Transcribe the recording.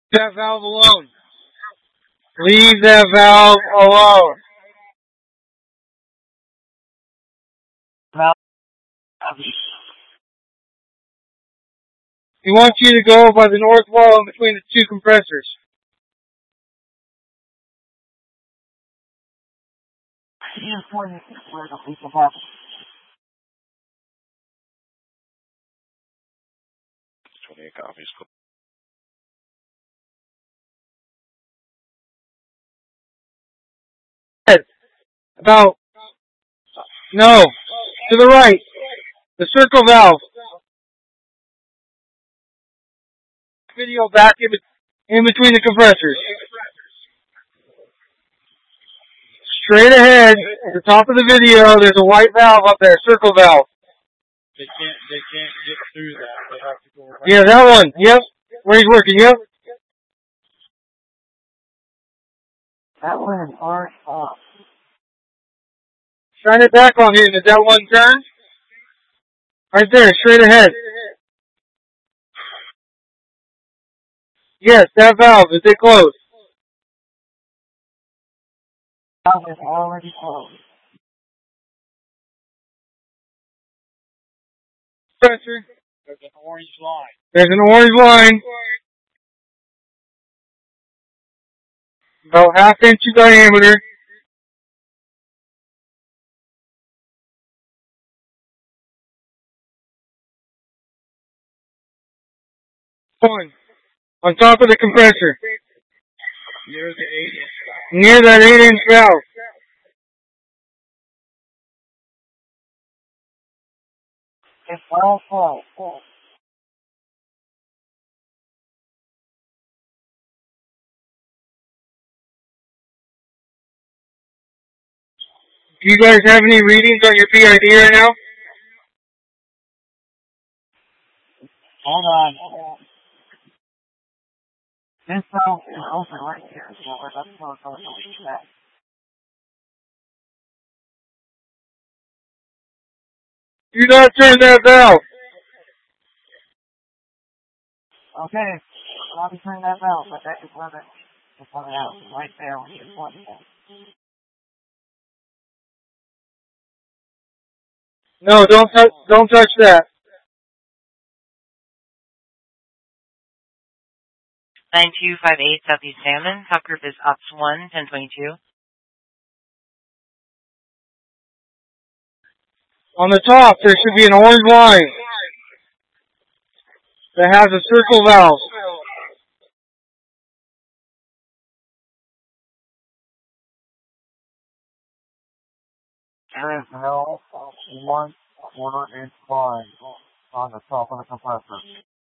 That valve alone. Leave that valve alone. He wants you to go by the north wall in between the two compressors. About, no, to the right. The circle valve. Video back in between the compressors. Straight ahead, at the top of the video, there's a white valve up there, circle valve. They can't get through that. They have to go around. Yeah, that one. Yep. Where he's working, yep. That one is orange off. Shine it back on him. Is that one turn? Right there, straight ahead. Yes, that valve. Is it closed? Valve is already closed. Compressor. There's an orange line. There's an orange line. About half-inch diameter. One. On top of the compressor. Near the 8-inch valve. Near that 8-inch valve. It's all full. Do you guys have any readings on your PID right now? Hold on. This valve is open right here, so we're not supposed to release that. Do not turn that valve. Okay, I'll be turning that valve, but that is where it's coming out, right there when you plug it in. No, don't touch that. 9258 Southeast Salmon. Top group is Ops 1, 1022. On the top, there should be an orange line that has a circle valve. There is no 1/4 inch line on the top of the compressor.